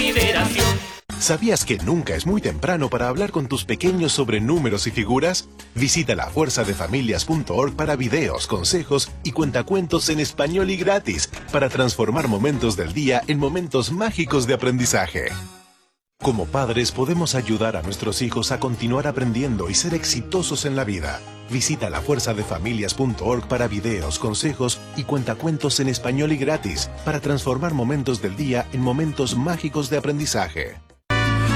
liberación. ¿Sabías que nunca es muy temprano para hablar con tus pequeños sobre números y figuras? Visita lafuerzadefamilias.org para videos, consejos y cuentacuentos en español y gratis para transformar momentos del día en momentos mágicos de aprendizaje. Como padres podemos ayudar a nuestros hijos a continuar aprendiendo y ser exitosos en la vida. Visita lafuerzadefamilias.org para videos, consejos y cuentacuentos en español y gratis para transformar momentos del día en momentos mágicos de aprendizaje.